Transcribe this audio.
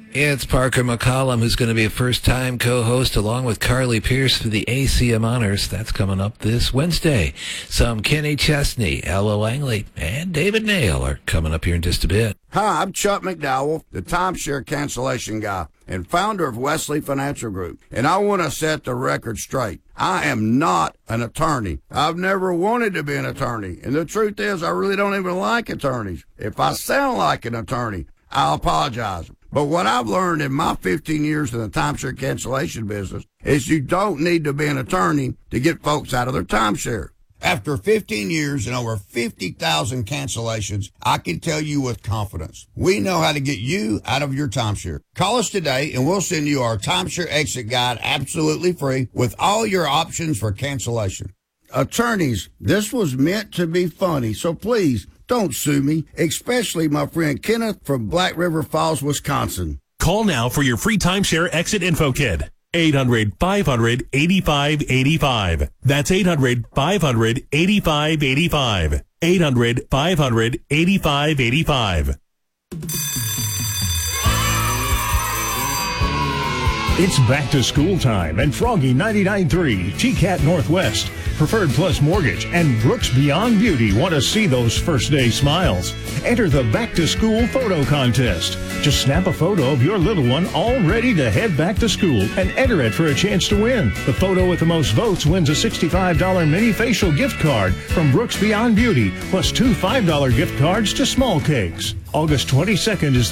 It's Parker McCollum, who's going to be a first-time co-host along with Carly Pierce for the ACM Honors. That's coming up this Wednesday. Some Kenny Chesney, Ella Langley, and David Nail are coming up here in just a bit. Hi, I'm Chuck McDowell, the timeshare cancellation guy and founder of Wesley Financial Group. And I want to set the record straight. I am not an attorney. I've never wanted to be an attorney. And the truth is, I really don't even like attorneys. If I sound like an attorney, I'll apologize. But what I've learned in my 15 years in the timeshare cancellation business is you don't need to be an attorney to get folks out of their timeshare. After 15 years and over 50,000 cancellations, I can tell you with confidence, we know how to get you out of your timeshare. Call us today and we'll send you our timeshare exit guide absolutely free with all your options for cancellation. Attorneys, this was meant to be funny, so please don't sue me, especially my friend Kenneth from Black River Falls, Wisconsin. Call now for your free timeshare exit info kit. 800-500-8585. That's 800-500-8585. 800-500-8585. It's back to school time, and Froggy 99.3, TCAT Northwest, Preferred Plus Mortgage, and Brooks Beyond Beauty want to see those first day smiles. Enter the back to school photo contest. Just snap a photo of your little one all ready to head back to school and enter it for a chance to win. The photo with the most votes wins a $65 mini facial gift card from Brooks Beyond Beauty, plus two $5 gift cards to Small Cakes. August 22nd is